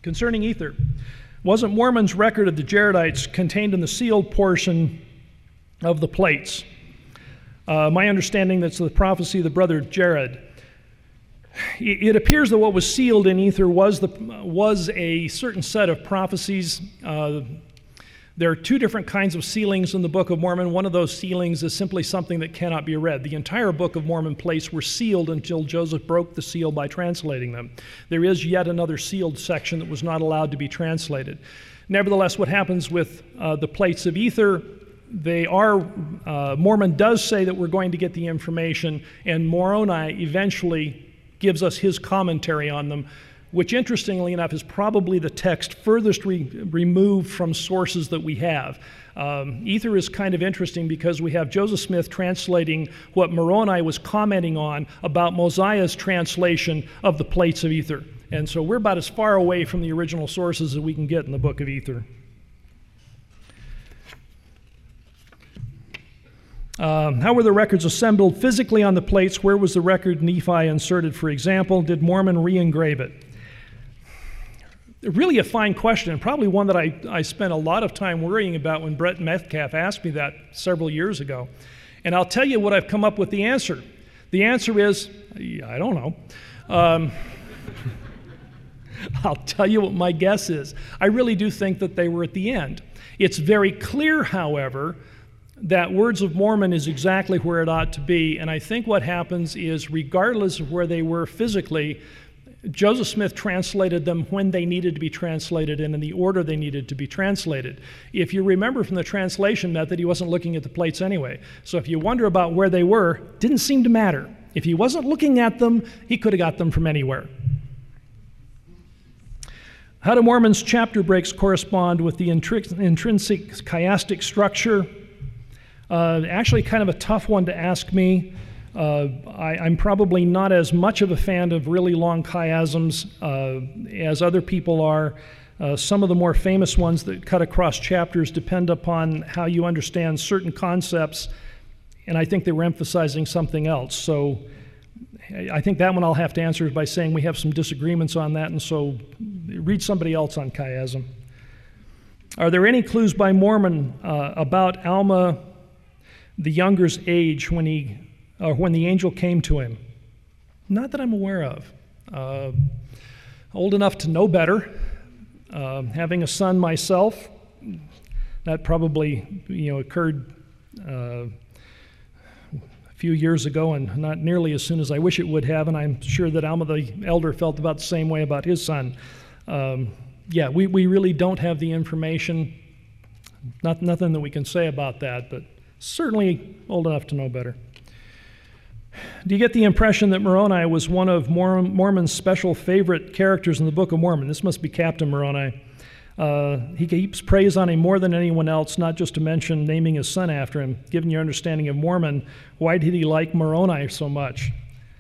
Concerning Ether, wasn't Mormon's record of the Jaredites contained in the sealed portion of the plates? My understanding that's the prophecy of the brother Jared. It appears that what was sealed in Ether was a certain set of prophecies. There are two different kinds of sealings in the Book of Mormon. One of those sealings is simply something that cannot be read. The entire Book of Mormon plates were sealed until Joseph broke the seal by translating them. There is yet another sealed section that was not allowed to be translated. Nevertheless, what happens with the plates of Ether, Mormon does say that we're going to get the information, and Moroni eventually gives us his commentary on them, which interestingly enough is probably the text furthest removed from sources that we have. Ether is kind of interesting because we have Joseph Smith translating what Moroni was commenting on about Mosiah's translation of the plates of Ether. And so we're about as far away from the original sources as we can get in the Book of Ether. How were the records assembled physically on the plates? Where was the record Nephi inserted, for example? Did Mormon re-engrave it? Really a fine question, and probably one that I spent a lot of time worrying about when Brett Metcalf asked me that several years ago. And I'll tell you what I've come up with the answer. The answer is, I don't know. I'll tell you what my guess is. I really do think that they were at the end. It's very clear, however, that Words of Mormon is exactly where it ought to be, and I think what happens is, regardless of where they were physically, Joseph Smith translated them when they needed to be translated and in the order they needed to be translated. If you remember from the translation method, he wasn't looking at the plates anyway. So if you wonder about where they were, it didn't seem to matter. If he wasn't looking at them, he could have got them from anywhere. How do Mormon's chapter breaks correspond with the intrinsic chiastic structure? Actually kind of a tough one to ask me. I'm probably not as much of a fan of really long chiasms as other people are. Some of the more famous ones that cut across chapters depend upon how you understand certain concepts, and I think they were emphasizing something else. So I think that one I'll have to answer by saying we have some disagreements on that, and so read somebody else on chiasm. Are there any clues by Mormon about Alma the Younger's age when the angel came to him? Not that I'm aware of. Old enough to know better. Having a son myself, that probably occurred a few years ago, and not nearly as soon as I wish it would have, and I'm sure that Alma the elder felt about the same way about his son. We really don't have the information. Nothing that we can say about that, but certainly old enough to know better. Do you get the impression that Moroni was one of Mormon's special favorite characters in the Book of Mormon? This must be Captain Moroni. He heaps praise on him more than anyone else, not just to mention naming his son after him. Given your understanding of Mormon, why did he like Moroni so much?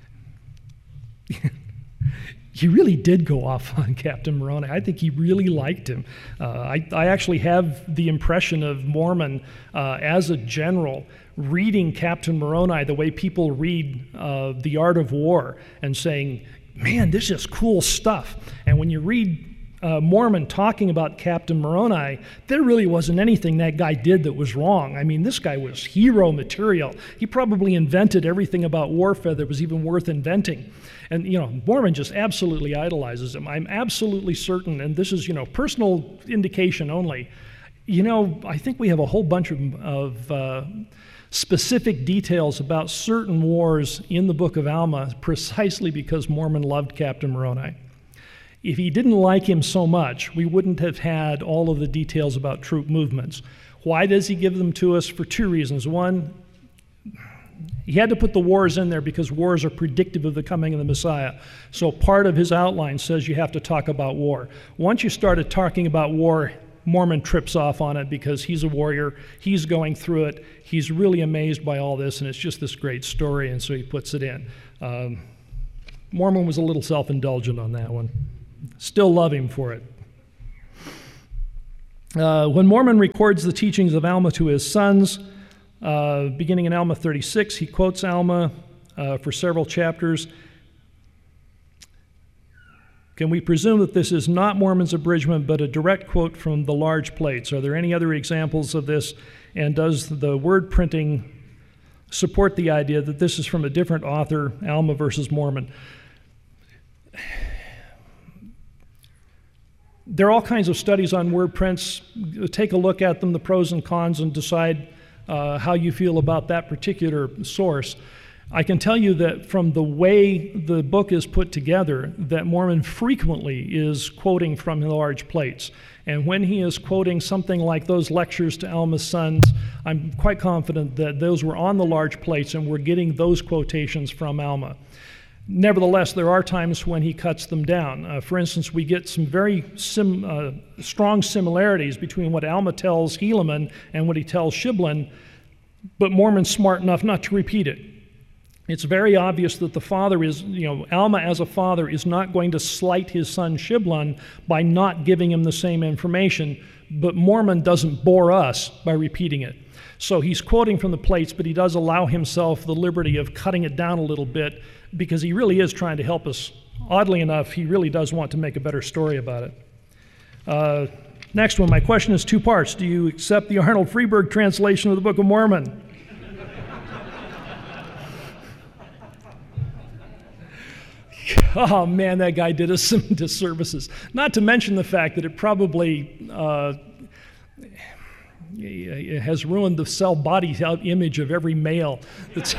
He really did go off on Captain Moroni. I think he really liked him. I actually have the impression of Mormon as a general reading Captain Moroni the way people read The Art of War and saying, man, this is cool stuff. And when you read Mormon talking about Captain Moroni, there really wasn't anything that guy did that was wrong. I mean, this guy was hero material. He probably invented everything about warfare that was even worth inventing. And, Mormon just absolutely idolizes him. I'm absolutely certain, and this is, personal indication only, I think we have a whole bunch of specific details about certain wars in the Book of Alma precisely because Mormon loved Captain Moroni. If he didn't like him so much, we wouldn't have had all of the details about troop movements. Why does he give them to us? For two reasons. One, he had to put the wars in there because wars are predictive of the coming of the Messiah. So part of his outline says you have to talk about war. Once you started talking about war, Mormon trips off on it because he's a warrior, he's going through it, he's really amazed by all this, and it's just this great story, and so he puts it in. Mormon was a little self-indulgent on that one. Still love him for it. When Mormon records the teachings of Alma to his sons, beginning in Alma 36, he quotes Alma for several chapters. Can we presume that this is not Mormon's abridgment, but a direct quote from the large plates? Are there any other examples of this? And does the word printing support the idea that this is from a different author, Alma versus Mormon? There are all kinds of studies on word prints. Take a look at them, the pros and cons, and decide how you feel about that particular source. I can tell you that from the way the book is put together, that Mormon frequently is quoting from the large plates. And when he is quoting something like those lectures to Alma's sons, I'm quite confident that those were on the large plates and we're getting those quotations from Alma. Nevertheless, there are times when he cuts them down. For instance, we get some very strong similarities between what Alma tells Helaman and what he tells Shiblin, but Mormon's smart enough not to repeat it. It's very obvious that the father is, Alma as a father is not going to slight his son Shiblon by not giving him the same information, but Mormon doesn't bore us by repeating it. So he's quoting from the plates, but he does allow himself the liberty of cutting it down a little bit because he really is trying to help us. Oddly enough, he really does want to make a better story about it. Next one, my question is two parts. Do you accept the Arnold Freeberg translation of the Book of Mormon? Oh man, that guy did us some disservices. Not to mention the fact that it probably has ruined the cell body image of every male. That's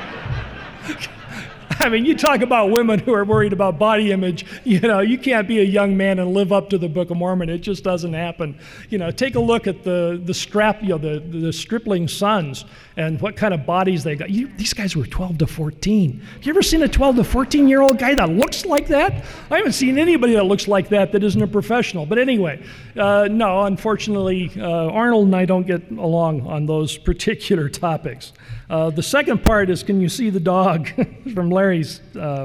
I mean, you talk about women who are worried about body image, you can't be a young man and live up to the Book of Mormon. It just doesn't happen. Take a look at the stripling sons and what kind of bodies they got. These guys were 12 to 14. Have you ever seen a 12 to 14-year-old guy that looks like that? I haven't seen anybody that looks like that isn't a professional. But anyway, no, unfortunately, Arnold and I don't get along on those particular topics. The second part is, can you see the dog from Larry's?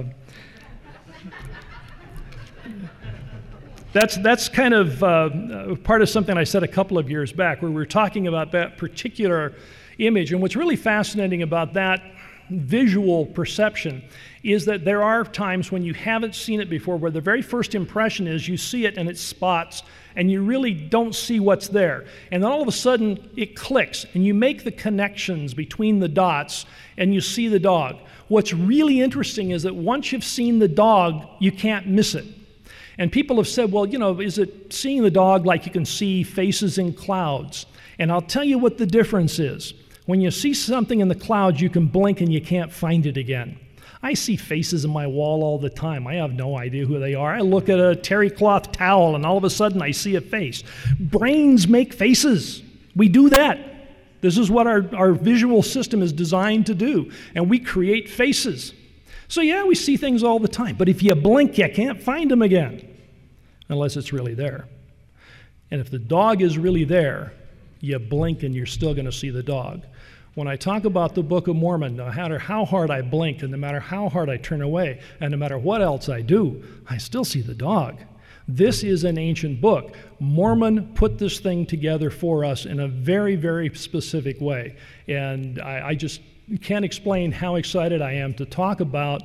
That's kind of part of something I said a couple of years back where we were talking about that particular image. And what's really fascinating about that visual perception is that there are times when you haven't seen it before where the very first impression is you see it and it spots and you really don't see what's there. And then all of a sudden it clicks and you make the connections between the dots and you see the dog. What's really interesting is that once you've seen the dog, you can't miss it. And people have said, well, is it seeing the dog like you can see faces in clouds? And I'll tell you what the difference is. When you see something in the clouds, you can blink and you can't find it again. I see faces in my wall all the time. I have no idea who they are. I look at a terry cloth towel and all of a sudden I see a face. Brains make faces. We do that. This is what our visual system is designed to do. And we create faces. So yeah, we see things all the time. But if you blink, you can't find them again. Unless it's really there. And if the dog is really there, you blink and you're still going to see the dog. When I talk about the Book of Mormon, no matter how hard I blink and no matter how hard I turn away and no matter what else I do, I still see the dog. This is an ancient book. Mormon put this thing together for us in a very, very specific way. And I just can't explain how excited I am to talk about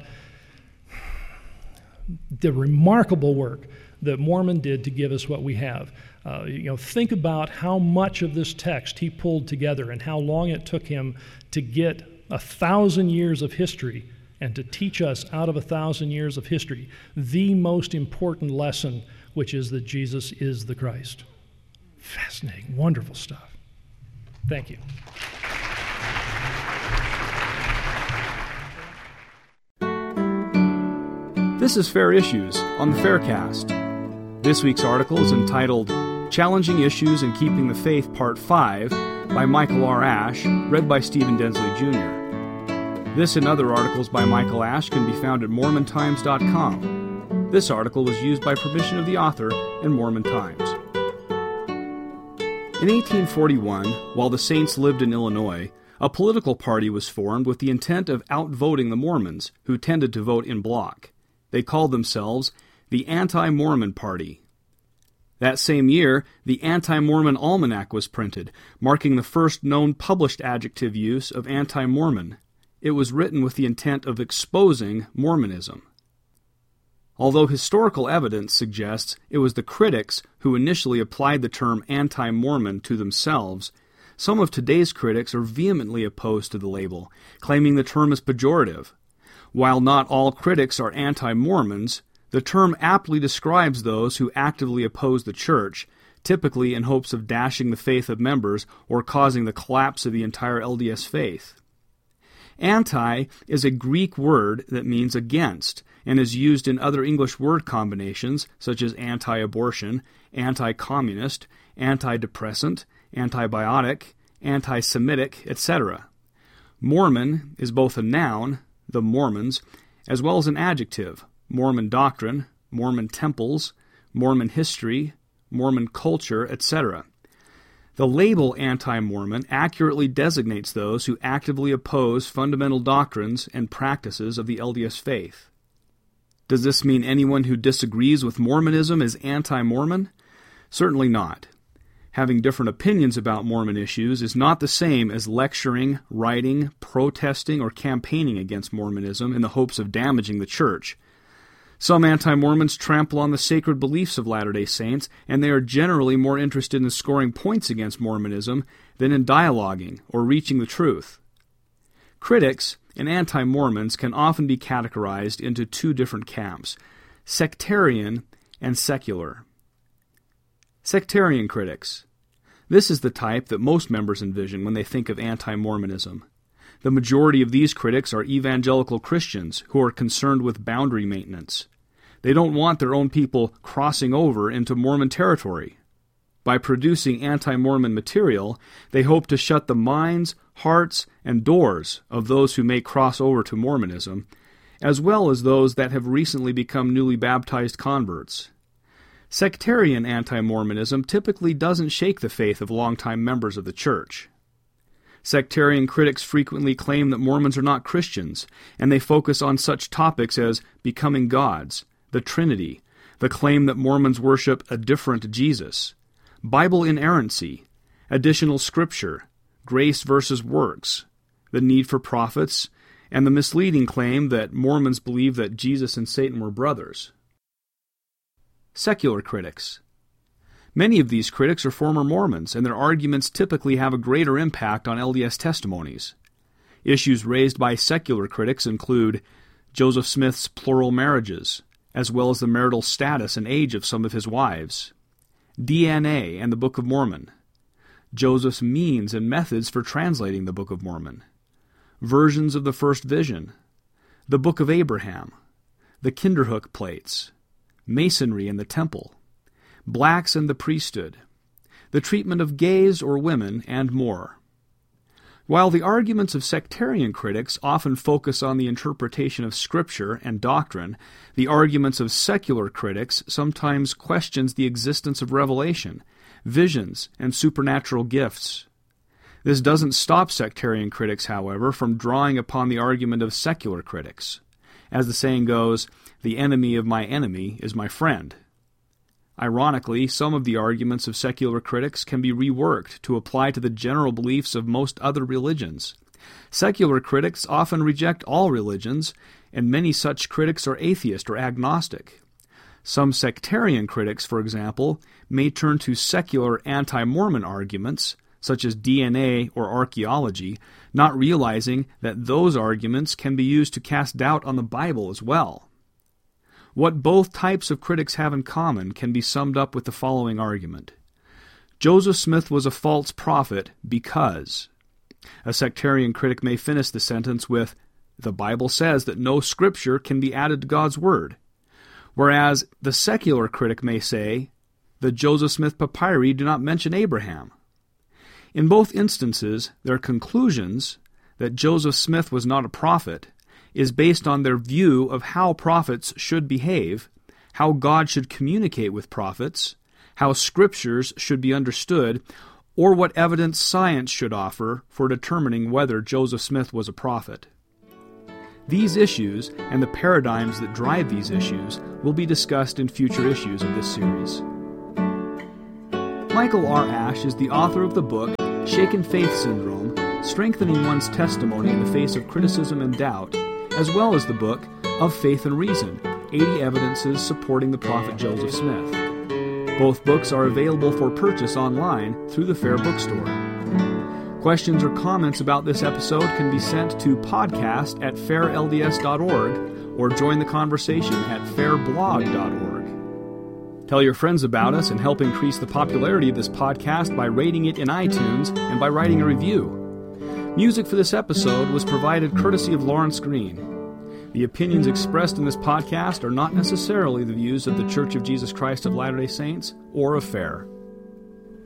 the remarkable work that Mormon did to give us what we have. Think about how much of this text he pulled together and how long it took him to get 1,000 years of history and to teach us out of 1,000 years of history the most important lesson, which is that Jesus is the Christ. Fascinating, wonderful stuff. Thank you. This is Fair Issues on the Faircast. This week's article is entitled Challenging Issues in Keeping the Faith, Part 5, by Michael R. Ash, read by Stephen Densley Jr. This and other articles by Michael Ash can be found at MormonTimes.com. This article was used by permission of the author in Mormon Times. In 1841, while the Saints lived in Illinois, a political party was formed with the intent of outvoting the Mormons, who tended to vote in bloc. They called themselves the Anti-Mormon Party. That same year, the Anti-Mormon Almanac was printed, marking the first known published adjective use of anti-Mormon. It was written with the intent of exposing Mormonism. although historical evidence suggests it was the critics who initially applied the term anti-Mormon to themselves. Some of today's critics are vehemently opposed to the label, claiming the term is pejorative. While not all critics are anti-Mormons, the term aptly describes those who actively oppose the church, typically in hopes of dashing the faith of members or causing the collapse of the entire LDS faith. Anti is a Greek word that means against, and is used in other English word combinations such as anti-abortion, anti-communist, antidepressant, antibiotic, anti-Semitic, etc. Mormon is both a noun, the Mormons, as well as an adjective, Mormon doctrine, Mormon temples, Mormon history, Mormon culture, etc. The label anti-Mormon accurately designates those who actively oppose fundamental doctrines and practices of the LDS faith. Does this mean anyone who disagrees with Mormonism is anti-Mormon? Certainly not. Having different opinions about Mormon issues is not the same as lecturing, writing, protesting, or campaigning against Mormonism in the hopes of damaging the church. Some anti-Mormons trample on the sacred beliefs of Latter-day Saints, and they are generally more interested in scoring points against Mormonism than in dialoguing or reaching the truth. Critics and anti-Mormons can often be categorized into two different camps, sectarian and secular. Sectarian critics. This is the type that most members envision when they think of anti-Mormonism. The majority of these critics are evangelical Christians who are concerned with boundary maintenance. They don't want their own people crossing over into Mormon territory. By producing anti-Mormon material, they hope to shut the minds, hearts, and doors of those who may cross over to Mormonism, as well as those that have recently become newly baptized converts. Sectarian anti-Mormonism typically doesn't shake the faith of longtime members of the church. Sectarian critics frequently claim that Mormons are not Christians, and they focus on such topics as becoming gods, the Trinity, the claim that Mormons worship a different Jesus, Bible inerrancy, additional scripture, grace versus works, the need for prophets, and the misleading claim that Mormons believe that Jesus and Satan were brothers. Secular critics. Many of these critics are former Mormons, and their arguments typically have a greater impact on LDS testimonies. Issues raised by secular critics include Joseph Smith's plural marriages, as well as the marital status and age of some of his wives, DNA and the Book of Mormon, Joseph's means and methods for translating the Book of Mormon, versions of the first vision, the Book of Abraham, the Kinderhook plates, Masonry and the Temple, blacks and the priesthood, the treatment of gays or women, and more. While the arguments of sectarian critics often focus on the interpretation of Scripture and doctrine, the arguments of secular critics sometimes questions the existence of revelation, visions, and supernatural gifts. This doesn't stop sectarian critics, however, from drawing upon the argument of secular critics. As the saying goes, the enemy of my enemy is my friend. Ironically, some of the arguments of secular critics can be reworked to apply to the general beliefs of most other religions. Secular critics often reject all religions, and many such critics are atheist or agnostic. Some sectarian critics, for example, may turn to secular anti-Mormon arguments, such as DNA or archaeology, not realizing that those arguments can be used to cast doubt on the Bible as well. What both types of critics have in common can be summed up with the following argument. Joseph Smith was a false prophet because. A sectarian critic may finish the sentence with, the Bible says that no scripture can be added to God's word. Whereas the secular critic may say, the Joseph Smith papyri do not mention Abraham. In both instances, their conclusions that Joseph Smith was not a prophet is based on their view of how prophets should behave, how God should communicate with prophets, how scriptures should be understood, or what evidence science should offer for determining whether Joseph Smith was a prophet. These issues and the paradigms that drive these issues will be discussed in future issues of this series. Michael R. Ash is the author of the book Shaken Faith Syndrome, Strengthening One's Testimony in the Face of Criticism and Doubt, as well as the book Of Faith and Reason, 80 Evidences Supporting the Prophet Joseph Smith. Both books are available for purchase online through the Fair Bookstore. Questions or comments about this episode can be sent to podcast@fairlds.org or join the conversation at fairblog.org. Tell your friends about us and help increase the popularity of this podcast by rating it in iTunes and by writing a review. Music for this episode was provided courtesy of Lawrence Green. The opinions expressed in this podcast are not necessarily the views of the Church of Jesus Christ of Latter-day Saints or of FAIR.